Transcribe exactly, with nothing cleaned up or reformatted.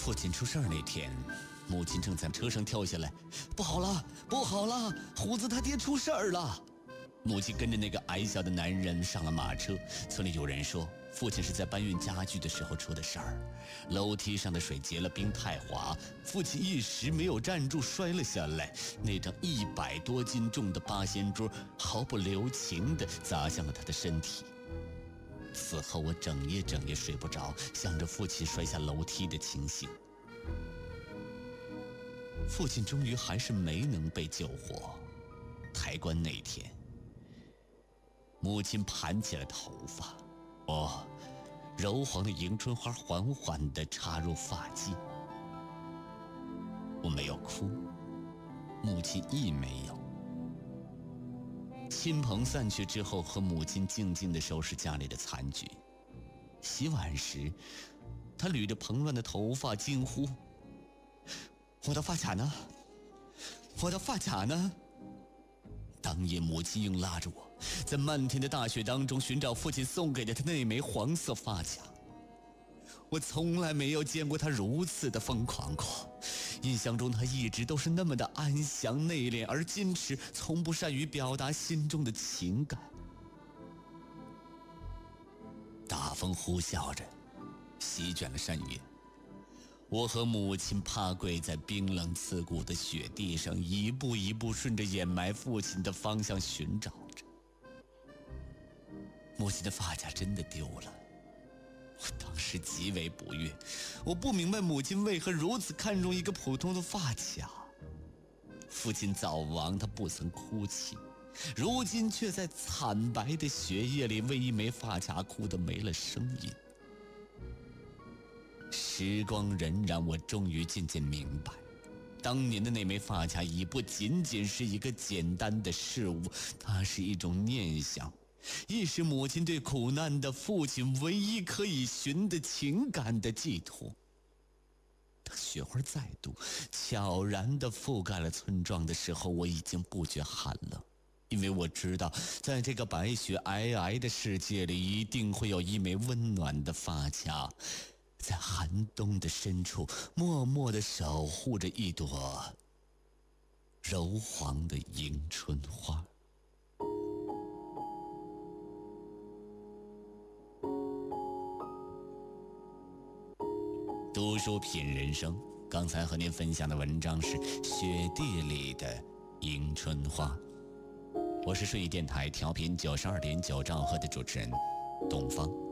父亲出事儿那天，母亲正在车上跳下来，不好了，不好了，虎子他爹出事儿了。母亲跟着那个矮小的男人上了马车。村里有人说，父亲是在搬运家具的时候出的事儿，楼梯上的水结了冰太滑，父亲一时没有站住，摔了下来。那张一百多斤重的八仙桌毫不留情地砸向了他的身体。此后我整夜整夜睡不着，想着父亲摔下楼梯的情形。父亲终于还是没能被救活。抬棺那天，母亲盘起了头发，哦，柔黄的迎春花缓缓地插入发髻。我没有哭，母亲亦没有。亲朋散去之后，和母亲静静地收拾家里的残局。洗碗时，她捋着蓬乱的头发惊呼：我的发卡呢？我的发卡呢？当夜母亲硬拉着我，在漫天的大雪当中寻找父亲送给的他那枚黄色发卡。我从来没有见过他如此的疯狂过，印象中他一直都是那么的安详内敛而矜持，从不善于表达心中的情感。大风呼啸着席卷了山岳，我和母亲趴跪在冰冷刺骨的雪地上，一步一步顺着掩埋父亲的方向寻找着。母亲的发卡真的丢了，我当时极为不悦，我不明白母亲为何如此看重一个普通的发卡。父亲早亡，他不曾哭泣，如今却在惨白的雪夜里为一枚发卡哭得没了声音。时光荏苒，我终于渐渐明白，当年的那枚发卡已不仅仅是一个简单的事物，它是一种念想，亦是母亲对苦难的父亲唯一可以寻的情感的寄托。当雪花再度悄然地覆盖了村庄的时候，我已经不觉寒冷，因为我知道在这个白雪皑皑的世界里，一定会有一枚温暖的发卡，在寒冬的深处默默地守护着一朵柔黄的迎春花。读书品人生，刚才和您分享的文章是《雪地里的迎春花》。我是睡意电台调频九十二点九兆赫的主持人东方。